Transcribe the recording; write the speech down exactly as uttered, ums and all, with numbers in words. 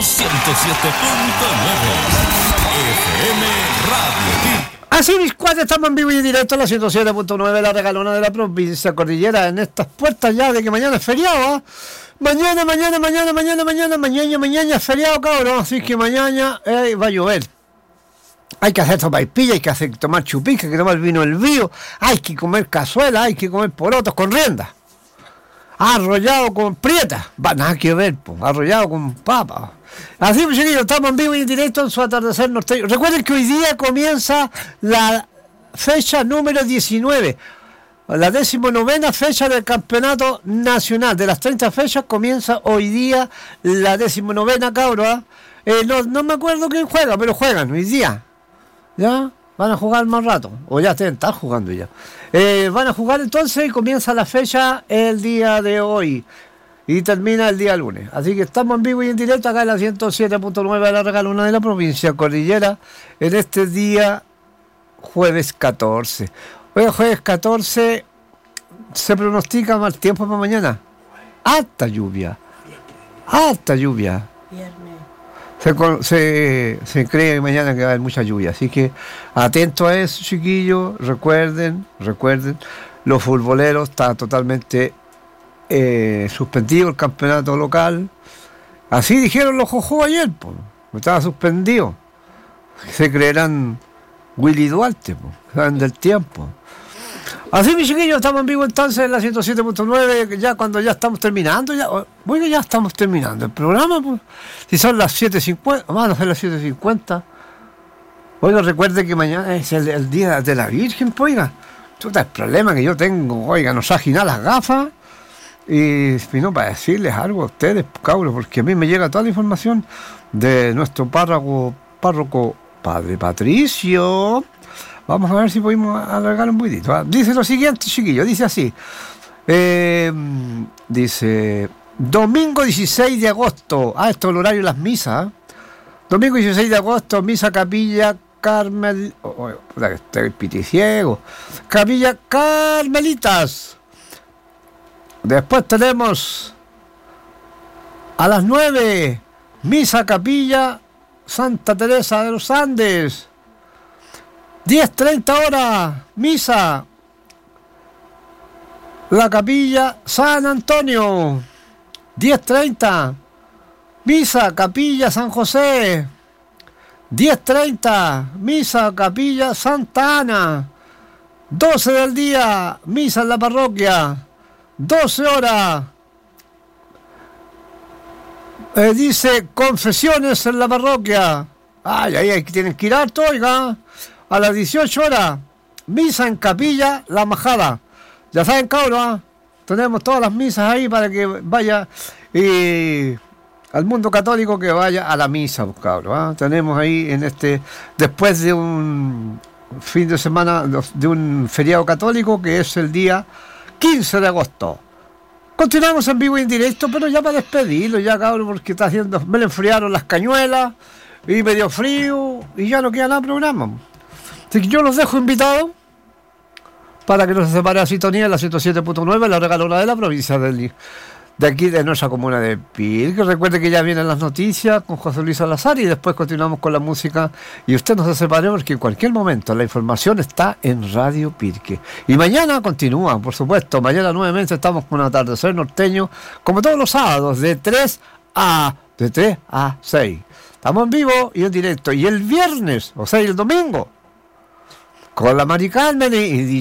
ciento siete punto nueve F M Radio. Así mis cuates, estamos en vivo y en directo en la ciento siete punto nueve, la regalona de la provincia Cordillera, en estas puertas ya de que mañana es feriado, ¿eh? Mañana, mañana, mañana, mañana, mañana, mañana, mañana es feriado, cabrón, así que mañana eh, va a llover. Hay que hacer sopaipilla, hay que hacer tomar chupica, hay que tomar vino el vío, hay que comer cazuela, hay que comer porotos con rienda. Arrollado con prieta, va nada que ver, pues, arrollado con papa. Así, pues, chiquillos, estamos en vivo y en directo en su atardecer norteño. Recuerden que hoy día comienza la fecha número diecinueve, la decimonovena fecha del campeonato nacional. De las treinta fechas comienza hoy día la decimonovena, cabrón. Eh, no, no me acuerdo quién juega, pero juegan hoy día. ¿Ya? Van a jugar más rato, o ya están jugando ya. Eh, van a jugar entonces y comienza la fecha el día de hoy y termina el día lunes. Así que estamos en vivo y en directo acá en la ciento siete punto nueve de la regalona de la provincia Cordillera en este día jueves catorce. Hoy jueves catorce se pronostica mal tiempo para mañana. Alta lluvia. Alta lluvia. Se, se, se cree mañana que va a haber mucha lluvia, así que atento a eso, chiquillos. Recuerden, recuerden, los futboleros está totalmente eh, suspendido el campeonato local. Así dijeron los jojos ayer, pues, estaba suspendido. Se creerán Willy Duarte, pues, saben del tiempo. Así, mis chiquillos, estamos en vivo entonces en la ciento siete punto nueve, ya cuando ya estamos terminando, ya, bueno, ya estamos terminando el programa, pues, si son las siete cincuenta, van a ser las siete cincuenta. Oiga, recuerde que mañana es el, el día de la Virgen, pues, oiga, chuta, el problema que yo tengo, oiga, nos aginan las gafas, y no, para decirles algo a ustedes, cabros, porque a mí me llega toda la información de nuestro párroco, párroco Padre Patricio. Vamos a ver si podemos alargar un poquitito. ¿eh? Dice lo siguiente, chiquillo, dice así. Eh, dice, domingo dieciséis de agosto. Ah, esto es el horario de las misas. ¿eh? Domingo dieciséis de agosto, misa Capilla Carmel... Oh, oh, puta que estoy piticiego. Capilla Carmelitas. Después tenemos a las nueve, misa Capilla Santa Teresa de los Andes. diez treinta horas, misa la Capilla San Antonio. diez treinta, misa Capilla San José. diez treinta, misa Capilla Santa Ana. doce del día, misa en la parroquia. doce horas, eh, dice confesiones en la parroquia. Ay, ay, ay, tienen que ir harto, oiga. A las dieciocho horas, misa en Capilla La Majada. Ya saben, cabros, ¿eh? Tenemos todas las misas ahí para que vaya eh, al mundo católico, que vaya a la misa, pues, cabros. ¿eh? Tenemos ahí en este, después de un fin de semana, de un feriado católico, que es el día quince de agosto. Continuamos en vivo y en directo, pero ya para despedirlo, ya, cabros, porque está haciendo, me le enfriaron las cañuelas y me dio frío y ya no queda nada programa. Así que yo los dejo invitados para que nos separe la sintonía en la ciento siete punto nueve, la regalona de la provincia de, de aquí, de nuestra comuna de Pirque. Recuerde que ya vienen las noticias con José Luis Salazar y después continuamos con la música. Y usted no se separe porque en cualquier momento la información está en Radio Pirque. Y mañana continúa, por supuesto. Mañana nuevamente estamos con un atardecer norteño, como todos los sábados, de tres a seis. Estamos en vivo y en directo. Y el viernes, o sea, el domingo, con la Mari Carmen y